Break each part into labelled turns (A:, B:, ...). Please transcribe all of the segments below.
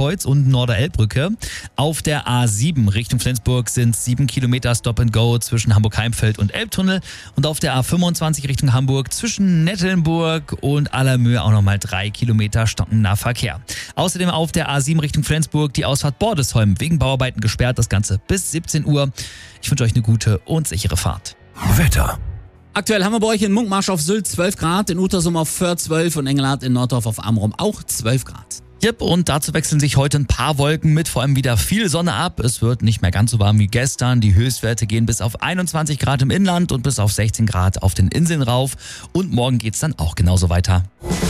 A: Drehkreuz und Norderelbbrücke. Auf der A7 Richtung Flensburg sind 7 Kilometer Stop and Go zwischen Hamburg-Heimfeld und Elbtunnel. Und auf der A25 Richtung Hamburg zwischen Nettelnburg und Allermöhe auch nochmal 3 Kilometer stockender Verkehr. Außerdem auf der A7 Richtung Flensburg die Ausfahrt Bordesholm wegen Bauarbeiten gesperrt. Das Ganze bis 17 Uhr. Ich wünsche euch eine gute und sichere Fahrt.
B: Wetter.
C: Aktuell haben wir bei euch in Munkmarsch auf Sylt 12 Grad, in Utersum auf Föhr 12 und Engelhardt in Norddorf auf Amrum auch 12 Grad.
A: Yep, und dazu wechseln sich heute ein paar Wolken mit vor allem wieder viel Sonne ab. Es wird nicht mehr ganz so warm wie gestern. Die Höchstwerte gehen bis auf 21 Grad im Inland und bis auf 16 Grad auf den Inseln rauf. Und morgen geht's dann auch genauso weiter.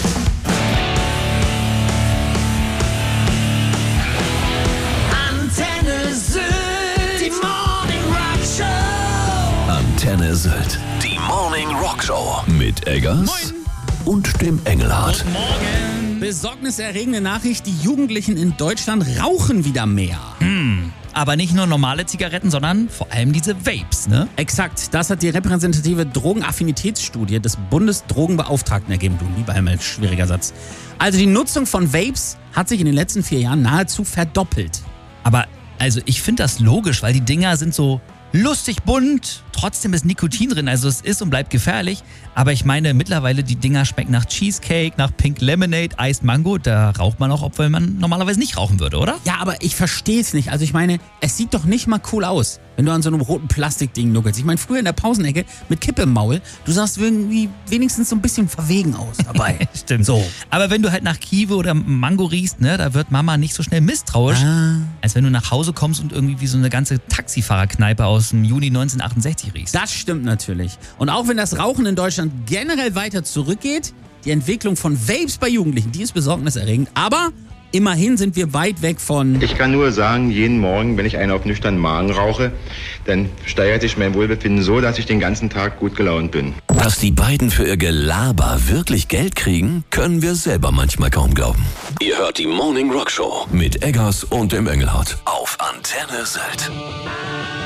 D: Antenne Sylt, die Morning Rock Show.
B: Antenne Sylt. Die Morning Rock Show. Mit Eggers und dem Engelhardt.
C: Besorgniserregende Nachricht, die Jugendlichen in Deutschland rauchen wieder mehr.
A: Aber nicht nur normale Zigaretten, sondern vor allem diese Vapes, ne?
C: Exakt, das hat die repräsentative Drogenaffinitätsstudie des Bundesdrogenbeauftragten ergeben. Du lieber Himmel, schwieriger Satz. Also die Nutzung von Vapes hat sich in den letzten 4 Jahren nahezu verdoppelt.
A: Aber also ich finde das logisch, weil die Dinger sind so lustig bunt, trotzdem ist Nikotin drin, also es ist und bleibt gefährlich. Aber ich meine, mittlerweile die Dinger schmecken nach Cheesecake, nach Pink Lemonade, Iced Mango. Da raucht man auch, obwohl man normalerweise nicht rauchen würde, oder?
C: Ja, aber ich verstehe es nicht. Also ich meine, es sieht doch nicht mal cool aus, wenn du an so einem roten Plastikding nuckelst. Ich meine, früher in der Pausenecke mit Kippe im Maul, du sahst irgendwie wenigstens so ein bisschen verwegen aus dabei.
A: Stimmt.
C: So.
A: Aber wenn du halt nach Kiwi oder Mango riechst, ne, da wird Mama nicht so schnell misstrauisch, als wenn du nach Hause kommst und irgendwie wie so eine ganze Taxifahrerkneipe aus dem Juni 1968 riechst.
C: Das stimmt natürlich. Und auch wenn das Rauchen in Deutschland generell weiter zurückgeht, die Entwicklung von Vapes bei Jugendlichen, die ist besorgniserregend. Aber immerhin sind wir weit weg von...
E: Ich kann nur sagen, jeden Morgen, wenn ich einen auf nüchternen Magen rauche, dann steigert sich mein Wohlbefinden so, dass ich den ganzen Tag gut gelaunt bin.
B: Dass die beiden für ihr Gelaber wirklich Geld kriegen, können wir selber manchmal kaum glauben. Ihr hört die Morning Rock Show mit Eggers und dem Engelhardt auf Antenne Sylt.